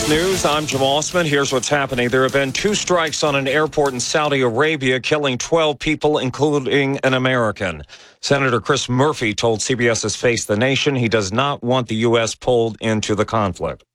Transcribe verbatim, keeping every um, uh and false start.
CBS News, I'm Jim Osman. Here's what's happening. There have been two strikes on an airport in Saudi Arabia, killing twelve people, including an American. Senator Chris Murphy told CBS's Face the Nation he does not want the U S pulled into the conflict.